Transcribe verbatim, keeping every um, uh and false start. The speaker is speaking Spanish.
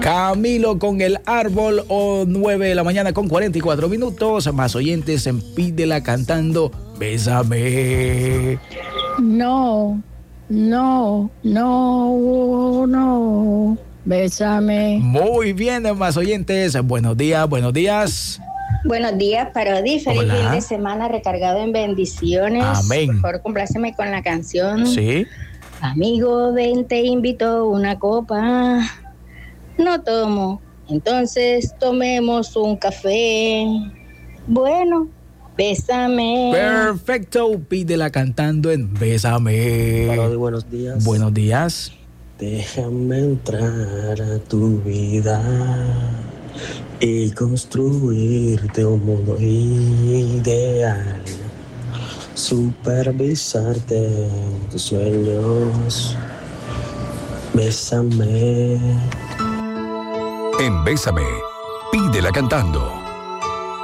Camilo con El Árbol, o nueve de la mañana con cuarenta y cuatro minutos. Más oyentes en Pídela cantando Bésame. No, no, no, no, bésame. Muy bien, más oyentes. Buenos días, buenos días. Buenos días, Parodi. Feliz Hola. fin de semana recargado en bendiciones. Amén. Por favor, compláceme con la canción. Sí. Amigo, ven, te invito una copa. No tomo, entonces tomemos un café. Bueno, bésame. Perfecto, Pídela cantando en Bésame. Parodi, buenos días. Buenos días. Déjame entrar a tu vida y construirte un mundo ideal. Supervisarte en tus sueños. Bésame. En Bésame, Pídela cantando.